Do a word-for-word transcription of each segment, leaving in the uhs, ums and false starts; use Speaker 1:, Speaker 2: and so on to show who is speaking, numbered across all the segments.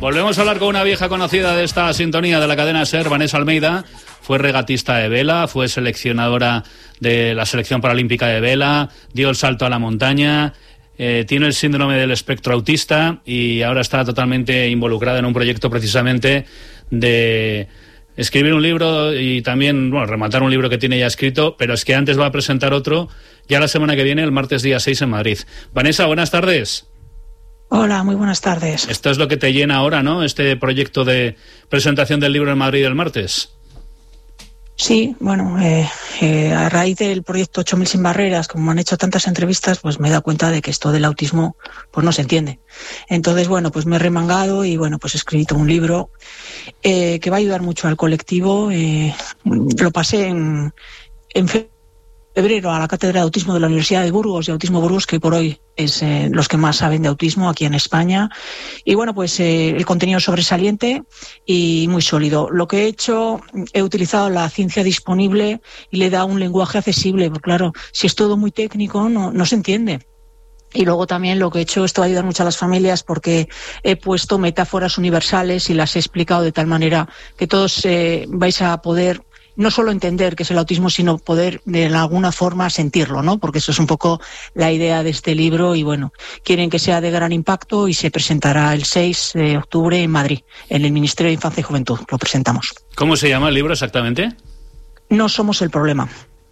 Speaker 1: Volvemos a hablar con una vieja conocida de esta sintonía de la cadena SER, Vanessa Almeida. Fue regatista de vela, fue seleccionadora de la selección paralímpica de vela, dio el salto a la montaña, eh, tiene el síndrome del espectro autista y ahora está totalmente involucrada en un proyecto precisamente de escribir un libro y también, bueno, rematar un libro que tiene ya escrito, pero es que antes va a presentar otro ya la semana que viene, el martes día seis en Madrid. Vanessa, buenas tardes.
Speaker 2: Hola, muy buenas tardes.
Speaker 1: Esto es lo que te llena ahora, ¿no? Este proyecto de presentación del libro en Madrid el martes.
Speaker 2: Sí, bueno, eh, eh, a raíz del proyecto ocho mil sin barreras, como han hecho tantas entrevistas, pues me he dado cuenta de que esto del autismo pues no se entiende. Entonces, bueno, pues me he remangado y, bueno, pues he escrito un libro eh, que va a ayudar mucho al colectivo. Eh, lo pasé en, en febrero a la Cátedra de Autismo de la Universidad de Burgos, de Autismo Burgos, que por hoy es eh, los que más saben de autismo aquí en España. Y bueno, pues eh, el contenido es sobresaliente y muy sólido. Lo que he hecho, he utilizado la ciencia disponible y le he dado un lenguaje accesible, porque claro, si es todo muy técnico no, no se entiende. Y luego también lo que he hecho, esto va a ayudar mucho a las familias porque he puesto metáforas universales y las he explicado de tal manera que todos eh, vais a poder no solo entender qué es el autismo, sino poder de alguna forma sentirlo, ¿no? Porque eso es un poco la idea de este libro y, bueno, quieren que sea de gran impacto y se presentará el seis de octubre en Madrid, en el Ministerio de Infancia y Juventud. Lo presentamos.
Speaker 1: ¿Cómo se llama el libro exactamente?
Speaker 2: No somos el problema.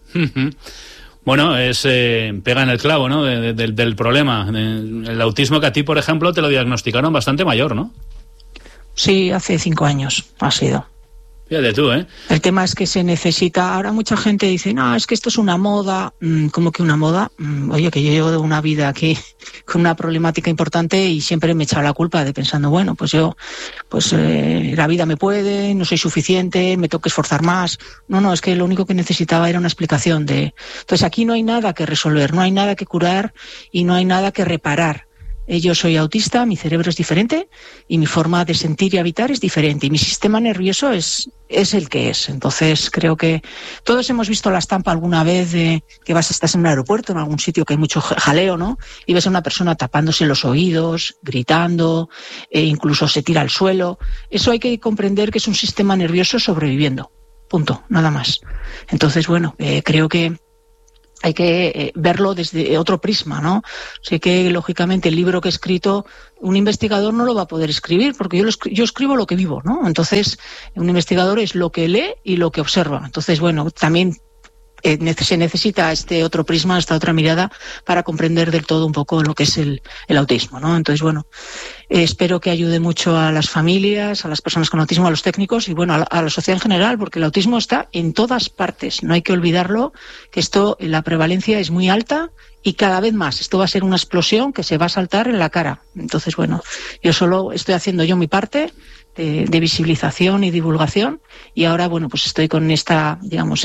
Speaker 1: Bueno, es eh, pega en el clavo, ¿no? De, de, del, del problema. El autismo que a ti, por ejemplo, te lo diagnosticaron bastante mayor, ¿no?
Speaker 2: Sí, hace cinco años ha sido.
Speaker 1: Fíjate tú, ¿eh?
Speaker 2: El tema es que se necesita. Ahora mucha gente dice, no, es que esto es una moda. ¿Cómo que una moda? Oye, que yo llevo una vida aquí con una problemática importante y siempre me he echado la culpa de pensando, bueno, pues yo, pues eh, la vida me puede, no soy suficiente, me tengo que esforzar más. No, no, es que lo único que necesitaba era una explicación de. Entonces aquí no hay nada que resolver, no hay nada que curar y no hay nada que reparar. Yo soy autista, mi cerebro es diferente y mi forma de sentir y habitar es diferente y mi sistema nervioso es, es el que es. Entonces creo que todos hemos visto la estampa alguna vez de que vas, estás en un aeropuerto, en algún sitio que hay mucho jaleo, ¿no? Y ves a una persona tapándose los oídos, gritando, e incluso se tira al suelo. Eso hay que comprender que es un sistema nervioso sobreviviendo. Punto, nada más. Entonces, bueno, eh, creo que hay que eh, verlo desde otro prisma, ¿no? Sé que, lógicamente, el libro que he escrito, un investigador no lo va a poder escribir, porque yo, lo escri- yo escribo lo que vivo, ¿no? Entonces, un investigador es lo que lee y lo que observa. Entonces, bueno, también eh, se necesita este otro prisma, esta otra mirada, para comprender del todo un poco lo que es el, el autismo, ¿no? Entonces, bueno, eh, espero que ayude mucho a las familias, a las personas con autismo, a los técnicos y, bueno, a la, a la sociedad en general, porque el autismo está en todas partes. No hay que olvidarlo, que esto, la prevalencia es muy alta y cada vez más. Esto va a ser una explosión que se va a saltar en la cara. Entonces, bueno, yo solo estoy haciendo yo mi parte de, de visibilización y divulgación y ahora, bueno, pues estoy con esta, digamos,